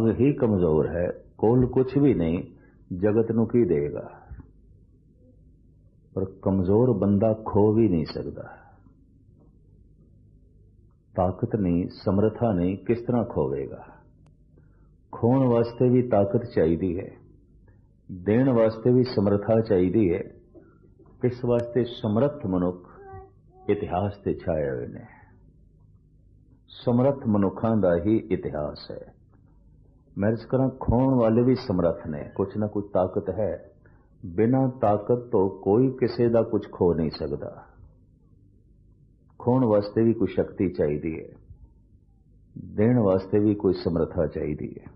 दिमाग ही कमजोर है, कोल कुछ भी नहीं, जगत नूं की देगा। पर कमजोर बंदा खो भी नहीं सकता। ताकत नहीं, समर्था नहीं, किस तरह खोवेगा? खोण वास्ते भी ताकत चाहिए है, देण वास्ते भी समर्था चाहिए है। इस वास्ते समर्थ मनुख इतिहास ते छाए हुए ने। समर्थ मनुखां दा ही इतिहास है। मैं इस करा खोण वाले भी समर्थ ने, कुछ ना कुछ ताकत है। बिना ताकत तो कोई किसी दा कुछ खो नहीं सकता। खोण वास्ते भी कोई शक्ति चाहिए है, देण वास्ते भी कोई समर्था चाहिए है।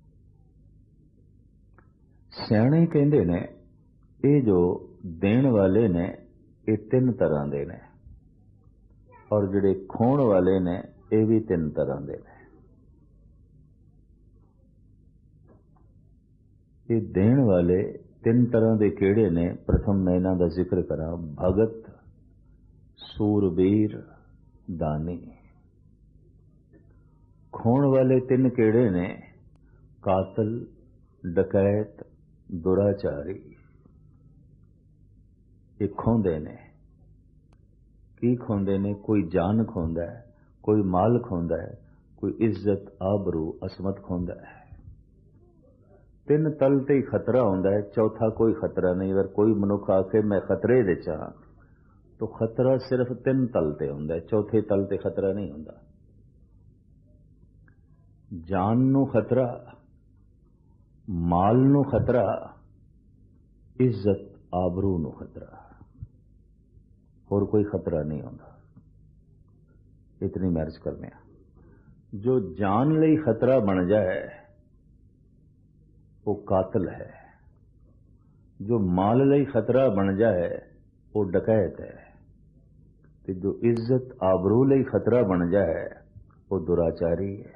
सियाणे कहंदे ने ये जो देण वाले ने ये तीन तरह दे ने, और जिहड़े खोण वाले ने ये भी तीन तरह दे ने। ये देण वाले तीन तरह दे किहड़े ने? प्रथम मैं इन्हां दा जिक्र करा। भगत, सूरबीर, दानी। खोण वाले तीन किहड़े ने? कातल, डकैत, दुराचारी। ये खोंदे ने। की खोंदे ने? कोई जान खोंदा है, कोई माल खोंदा है, कोई इज्जत, आबरू, असमत खोंदा है। तीन तल ते ही खतरा होंदा है, चौथा कोई खतरा नहीं। अगर कोई मनुख आके मैं खतरे दे चाह, तो खतरा सिर्फ तीन तल ते होंदा है, चौथे तल ते खतरा नहीं होंदा। जान नू खतरा, माल नू खतरा, इज्जत, आबरू नू खतरा, और कोई खतरा नहीं होंदा। इतनी मैरिज करने। जो जान लई खतरा बन जाए वो कातिल है, जो माल लई खतरा बन जाए वो डकैत है, ते जो इज्जत आबरू लई खतरा बन जाए वो दुराचारी है।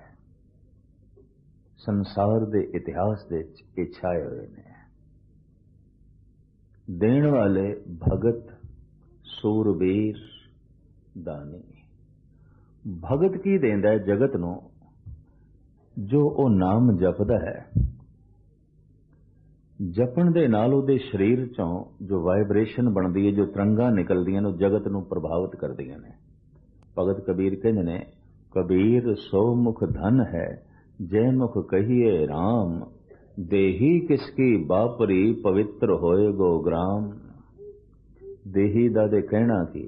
संसार दे इतिहास दे ये छाए हुए ने। देण वाले भगत, सूरबीर, दानी। भगत की देंदा है जगत नूं? जो वो नाम जपदा है, जपण दे नाल उहदे शरीर चों जो वाइब्रेशन बनदी है, जो तरंगां निकलदियां ने, जगत नूं प्रभावित करदियां ने। भगत कबीर कहंदे ने, कबीर सो मुख धन है, जय मुख कहिए राम, देही किसकी बापरी, पवित्र होए गो ग्राम। देही दा दे कहना की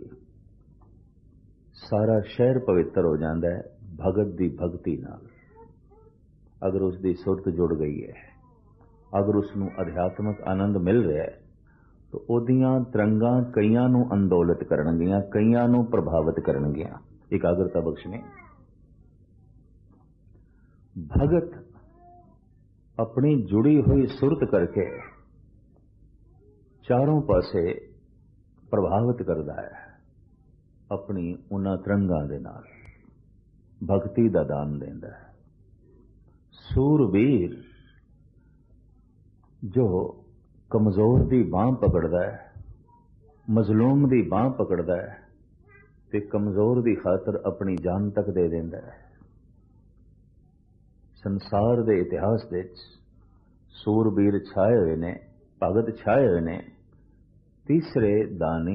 सारा शहर पवित्र हो जाता है भगत दी भगती नाल। अगर उसकी सुरत जुड़ गई है, अगर उसनूं अध्यात्मक आनंद मिल रहा है, तो ओदियां तरंगां कईयां नूं अंदोलित करनगियां, कईयां नूं प्रभावित करनगियां, एकाग्रता बख्शने। भगत अपनी जुड़ी हुई सुरत करके चारों पासे प्रभावित करता है अपनी उन्हां तरंगां दे नाल, भगती दा दान देंदा है। सूरबीर जो कमजोर दी बांह पकड़दा है, मजलूम दी बांह पकड़दा है, ते कमजोर दी खातर अपनी जान तक दे देंदा है। संसार दे इतिहास दे सूरबीर छाए हुए ने, भगत छाए हुए ने। तीसरे दानी,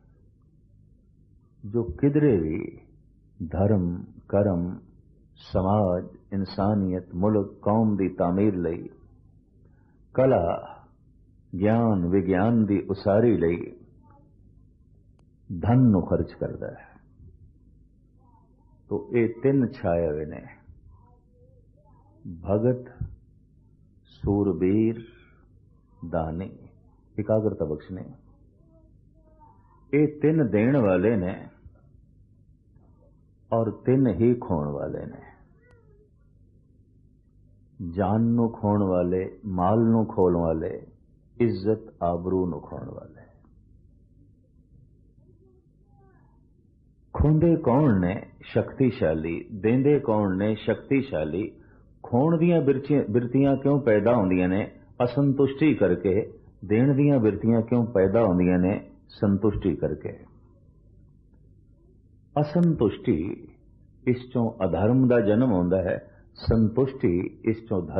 जो किधरे भी धर्म, कर्म, समाज, इंसानियत, मुल्क, कौम दी तामीर लई, कला, ज्ञान, विज्ञान दी उसारी लई धन नूं खर्च करदा है। तो ये तीन छाए हुए ने, भगत, सूरबीर, दानी। एकाग्रता बख्शने। ये तीन देण वाले ने और तीन ही खोण वाले ने। जान नूं खोण वाले, माल नूं खोण वाले, इज्जत, आबरू नूं खोण वाले। खोंदे कौन ने? शक्तिशाली। देंदे कौन ने? शक्तिशाली। खोण दियां बिरतियां क्यों पैदा होंदियां ने? असंतुष्टि करके। देण दियां बिरतियां क्यों पैदा होंदियां ने? संतुष्टि करके। असंतुष्टि इस चों अधर्म दा जन्म होंदा है, संतुष्टि इस चों धर्म